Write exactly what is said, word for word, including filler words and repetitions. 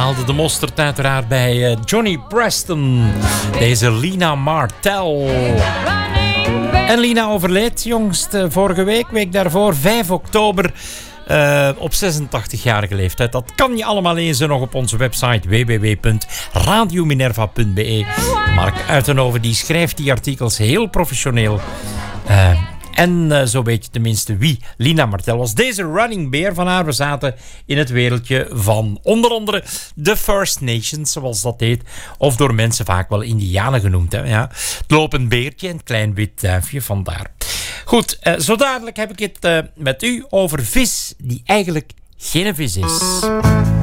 haalde de mosterd uiteraard bij uh, Johnny Preston. Deze Lina Martel. En Lina overleed jongst uh, vorige week, week daarvoor, vijf oktober... Uh, op zesentachtigjarige leeftijd. Dat kan je allemaal lezen nog op onze website w w w punt radio minerva punt b e. Mark Uitenhoven die schrijft die artikels heel professioneel. Uh, en uh, zo weet je tenminste wie Lina Martel was. Deze running bear van haar. We zaten in het wereldje van onder andere de First Nations, zoals dat heet. Of door mensen vaak wel Indianen genoemd. Hè? Ja. Het lopend beertje en het klein wit duifje, vandaar. Goed, uh, zo dadelijk heb ik het uh, met u over vis die eigenlijk geen vis is.